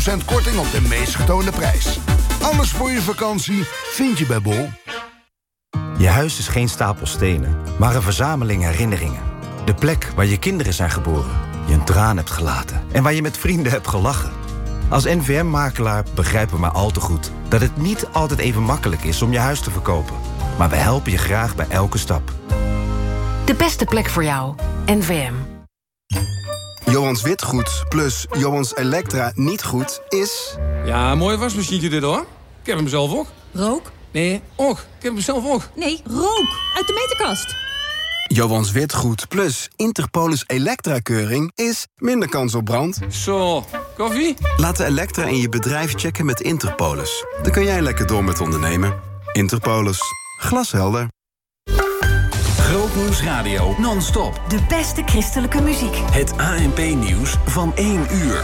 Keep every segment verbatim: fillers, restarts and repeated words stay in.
procent korting op de meest getoonde prijs. Alles voor je vakantie vind je bij Bol. Je huis is geen stapel stenen, maar een verzameling herinneringen. De plek waar je kinderen zijn geboren, je een traan hebt gelaten en waar je met vrienden hebt gelachen. Als N V M-makelaar begrijpen we maar al te goed dat het niet altijd even makkelijk is om je huis te verkopen. Maar we helpen je graag bij elke stap. De beste plek voor jou. N V M. Johans Witgoed plus Johans Elektra niet goed is... Ja, mooi wasmachientje dit hoor. Ik heb hem zelf ook. Rook? Nee, ook. Ik heb hem zelf ook. Nee, rook. Uit de meterkast. Johans Witgoed plus Interpolis Elektra-keuring is minder kans op brand. Zo, koffie? Laat de Elektra in je bedrijf checken met Interpolis. Dan kun jij lekker door met ondernemen. Interpolis. Glashelder. Grootnieuws Radio non-stop. De beste christelijke muziek. Het A N P-nieuws van één uur.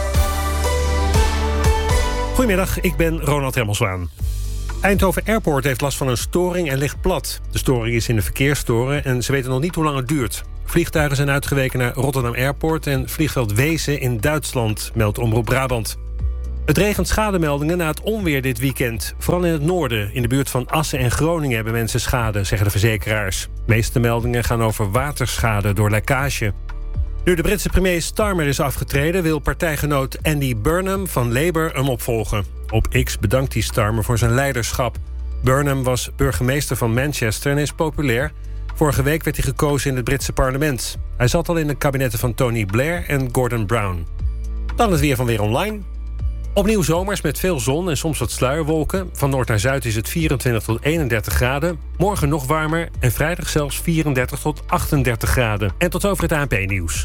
Goedemiddag, ik ben Ronald Remmelswaan. Eindhoven Airport heeft last van een storing en ligt plat. De storing is in de verkeerstoren en ze weten nog niet hoe lang het duurt. Vliegtuigen zijn uitgeweken naar Rotterdam Airport en vliegveld Wezen in Duitsland, meldt Omroep Brabant. Het regent schademeldingen na het onweer dit weekend. Vooral in het noorden, in de buurt van Assen en Groningen hebben mensen schade, zeggen de verzekeraars. De meeste meldingen gaan over waterschade door lekkage. Nu de Britse premier Starmer is afgetreden, wil partijgenoot Andy Burnham van Labour hem opvolgen. Op X bedankt hij Starmer voor zijn leiderschap. Burnham was burgemeester van Manchester en is populair. Vorige week werd hij gekozen in het Britse parlement. Hij zat al in de kabinetten van Tony Blair en Gordon Brown. Dan het weer van Weer Online. Opnieuw zomers met veel zon en soms wat sluierwolken. Van noord naar zuid is het vierentwintig tot eenendertig graden. Morgen nog warmer en vrijdag zelfs vierendertig tot achtendertig graden. En tot over het A N P-nieuws.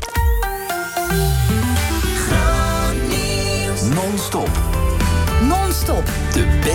Non-stop. Non-stop. De